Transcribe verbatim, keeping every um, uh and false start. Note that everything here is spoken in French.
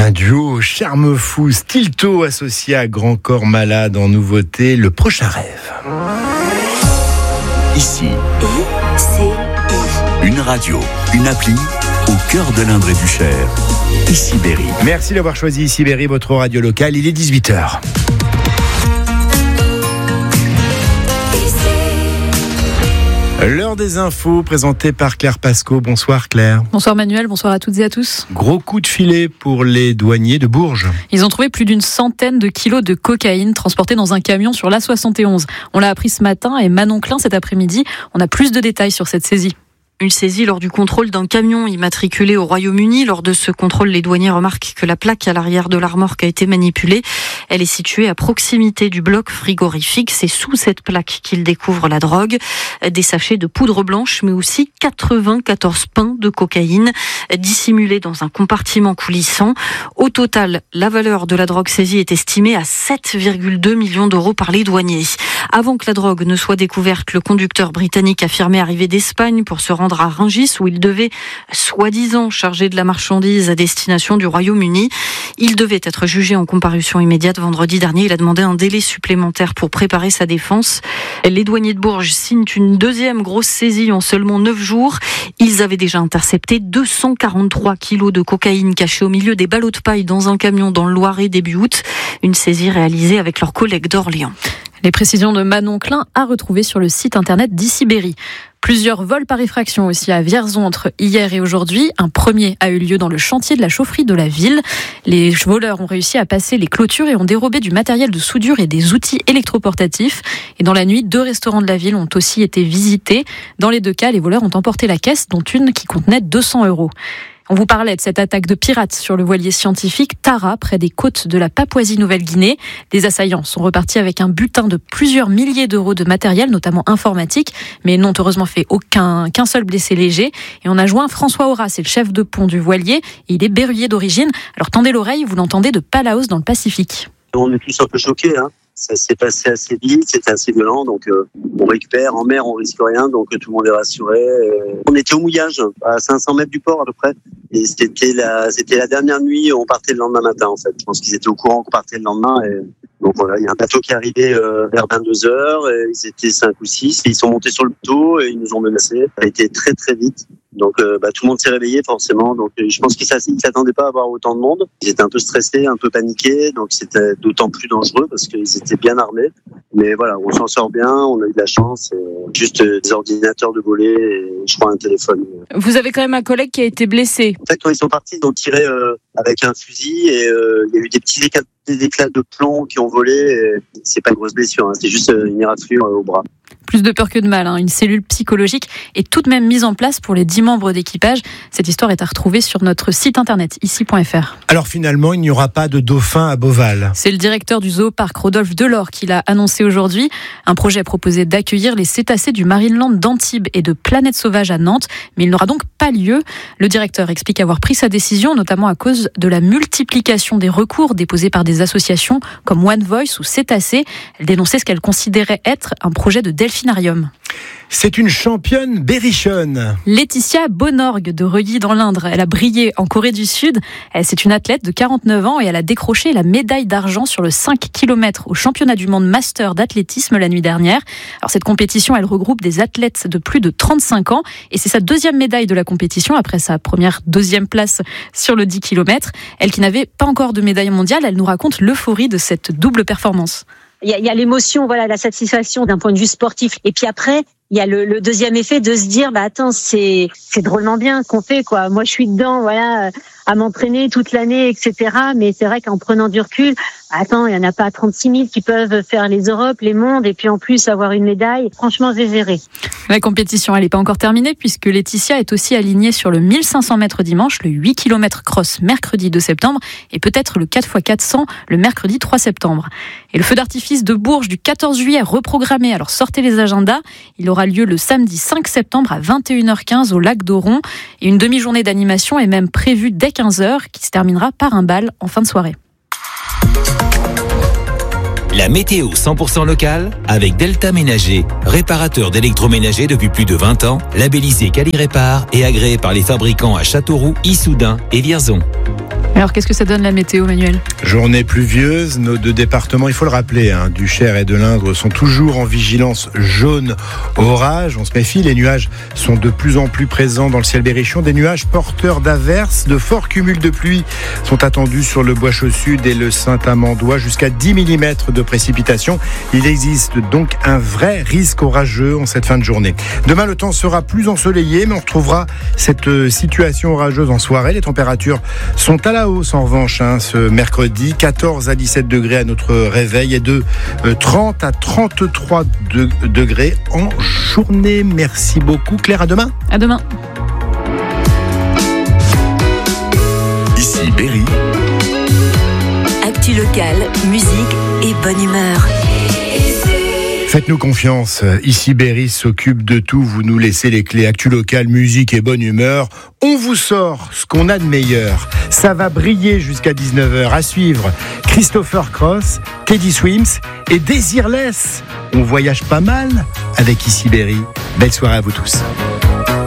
Un duo charme fou, Stilto associé à Grand Corps Malade en nouveauté, Le Prochain Rêve. Ici, I C I. Une radio, une appli au cœur de l'Indre et du Cher. Ici Berry. Merci d'avoir choisi Ici Berry, votre radio locale. Il est dix-huit heures. L'heure des infos présentée par Claire Pasco. Bonsoir Claire. Bonsoir Manuel, bonsoir à toutes et à tous. Gros coup de filet pour les douaniers de Bourges. Ils ont trouvé plus d'une centaine de kilos de cocaïne transportés dans un camion sur l'A soixante et onze. On l'a appris ce matin et Manon Klein cet après-midi. On a plus de détails sur cette saisie. Une saisie lors du contrôle d'un camion immatriculé au Royaume-Uni. Lors de ce contrôle, les douaniers remarquent que la plaque à l'arrière de la remorque a été manipulée. Elle est située à proximité du bloc frigorifique. C'est sous cette plaque qu'ils découvrent la drogue. Des sachets de poudre blanche, mais aussi quatre-vingt-quatorze pains de cocaïne dissimulés dans un compartiment coulissant. Au total, la valeur de la drogue saisie est estimée à sept virgule deux millions d'euros par les douaniers. Avant que la drogue ne soit découverte, le conducteur britannique affirmait arriver d'Espagne pour se rendre à Rungis, où il devait, soi-disant, charger de la marchandise à destination du Royaume-Uni. Il devait être jugé en comparution immédiate vendredi dernier. Il a demandé un délai supplémentaire pour préparer sa défense. Les douaniers de Bourges signent une deuxième grosse saisie en seulement neuf jours. Ils avaient déjà intercepté deux cent quarante-trois kilos de cocaïne cachés au milieu des ballots de paille dans un camion dans le Loiret début août. Une saisie réalisée avec leurs collègues d'Orléans. Les précisions de Manon Klein à retrouver sur le site internet d'Ici Berry. Plusieurs vols par effraction aussi à Vierzon entre hier et aujourd'hui. Un premier a eu lieu dans le chantier de la chaufferie de la ville. Les voleurs ont réussi à passer les clôtures et ont dérobé du matériel de soudure et des outils électroportatifs. Et dans la nuit, deux restaurants de la ville ont aussi été visités. Dans les deux cas, les voleurs ont emporté la caisse, dont une qui contenait deux cents euros. On vous parlait de cette attaque de pirates sur le voilier scientifique Tara, près des côtes de la Papouasie-Nouvelle-Guinée. Les assaillants sont repartis avec un butin de plusieurs milliers d'euros de matériel, notamment informatique, mais n'ont heureusement fait aucun, qu'un seul blessé léger. Et on a joint François Aura, c'est le chef de pont du voilier, et il est berruyer d'origine. Alors tendez l'oreille, vous l'entendez de Palaos dans le Pacifique. On est tous un peu choqués, hein. Ça s'est passé assez vite, c'était assez violent, donc euh, on récupère, en mer on risque rien, donc euh, tout le monde est rassuré. Euh, on était au mouillage, à cinq cents mètres du port à peu près, et c'était la, c'était la dernière nuit, on partait le lendemain matin en fait. Je pense qu'ils étaient au courant qu'on partait le lendemain, et donc voilà, il y a un bateau qui est arrivé euh, vers vingt-deux heures, et ils étaient cinq ou six, et ils sont montés sur le bateau et ils nous ont menacés. Ça a été très très vite. Donc euh, bah, tout le monde s'est réveillé forcément. Donc euh, je pense qu'ils ne s'attendaient pas à avoir autant de monde. Ils étaient un peu stressés, un peu paniqués. Donc c'était d'autant plus dangereux parce qu'ils étaient bien armés. Mais voilà, on s'en sort bien, on a eu de la chance. Et juste euh, des ordinateurs de volée et je crois un téléphone. Vous avez quand même un collègue qui a été blessé. En fait, quand ils sont partis, ils ont tiré euh, avec un fusil et euh, il y a eu des petits éclats, des éclats de plomb qui ont volé. Et c'est pas une grosse blessure, hein, c'est juste une éraflure euh, au bras. Plus de peur que de mal, hein. Une cellule psychologique est tout de même mise en place pour les dix membres d'équipage. Cette histoire est à retrouver sur notre site internet, ici point f r. Alors finalement, il n'y aura pas de dauphin à Beauval. C'est le directeur du zooparc, Rodolphe Delors, qui l'a annoncé aujourd'hui. Un projet proposé d'accueillir les cétacés du Marineland d'Antibes et de Planète Sauvage à Nantes, mais il n'aura donc pas lieu. Le directeur explique avoir pris sa décision, notamment à cause de la multiplication des recours déposés par des associations comme One Voice ou Cétacés. Elle dénonçait ce qu'elle considérait être un projet de delphinarium. C'est une championne berrichonne. Laetitia Bonorgue de Reuilly dans l'Indre. Elle a brillé en Corée du Sud. C'est une athlète de quarante-neuf ans et elle a décroché la médaille d'argent sur le cinq kilomètres au championnat du monde master d'athlétisme la nuit dernière. Alors cette compétition, elle regroupe des athlètes de plus de trente-cinq ans et c'est sa deuxième médaille de la compétition après sa première deuxième place sur le dix kilomètres. Elle qui n'avait pas encore de médaille mondiale, elle nous raconte l'euphorie de cette double performance. Il y a, il y a l'émotion, voilà, la satisfaction d'un point de vue sportif. Et puis après, il y a le, le deuxième effet de se dire, bah attends, c'est c'est drôlement bien ce qu'on fait, quoi. Moi, je suis dedans, voilà, à m'entraîner toute l'année, et cetera. Mais c'est vrai qu'en prenant du recul, attends, il y en a pas trente-six mille qui peuvent faire les Europes, les mondes, et puis en plus avoir une médaille. Franchement, j'ai géré. La compétition, elle n'est pas encore terminée puisque Laetitia est aussi alignée sur le mille cinq cents mètres dimanche, le huit kilomètres cross mercredi deux septembre et peut-être le quatre fois quatre cents le mercredi trois septembre. Et le feu d'artifice de Bourges du quatorze juillet est reprogrammé. Alors sortez les agendas. Il aura lieu le samedi cinq septembre à vingt et une heures quinze au lac d'Auron. Et une demi-journée d'animation est même prévue dès quinze heures qui se terminera par un bal en fin de soirée. La météo cent pour cent locale avec Delta Ménager, réparateur d'électroménager depuis plus de vingt ans, labellisé Quali Répare et agréé par les fabricants à Châteauroux, Issoudun et Vierzon. Alors qu'est-ce que ça donne la météo, Manuel ? Journée pluvieuse, nos deux départements, il faut le rappeler, hein, du Cher et de l'Indre sont toujours en vigilance jaune orage. On se méfie, les nuages sont de plus en plus présents dans le ciel berrichon. Des nuages porteurs d'averses, de forts cumuls de pluie sont attendus sur le Bois-Chaux-Sud et le Saint-Amandois, jusqu'à dix millimètres de précipitations. Il existe donc un vrai risque orageux en cette fin de journée. Demain, le temps sera plus ensoleillé, mais on retrouvera cette situation orageuse en soirée. Les températures sont à la hausse en revanche, hein, ce mercredi, quatorze à dix-sept degrés à notre réveil et de trente à trente-trois degrés en journée. Merci beaucoup Claire, à demain. À demain. Ici Berry. Actu locale, musique et bonne humeur. Faites-nous confiance, ici Berry s'occupe de tout, vous nous laissez les clés. Actu locale, musique et bonne humeur, on vous sort ce qu'on a de meilleur. Ça va briller jusqu'à dix-neuf heures. À suivre, Christopher Cross, Teddy Swims et Desireless. On voyage pas mal avec ici Berry. Belle soirée à vous tous.